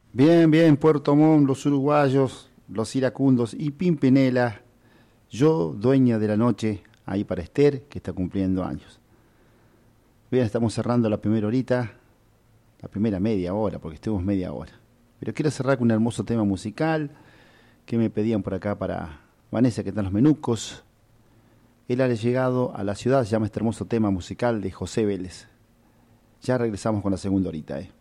Bien, bien, Puerto Montt, los uruguayos, los iracundos y Pimpinela, yo, dueña de la noche, ahí para Esther, que está cumpliendo años. Bien, estamos cerrando la primera horita, la primera media hora, porque estuvimos media hora. Pero quiero cerrar con un hermoso tema musical que me pedían por acá para Vanessa, que está en los Menucos. Él ha llegado a la ciudad, se llama este hermoso tema musical de José Vélez. Ya regresamos con la segunda horita,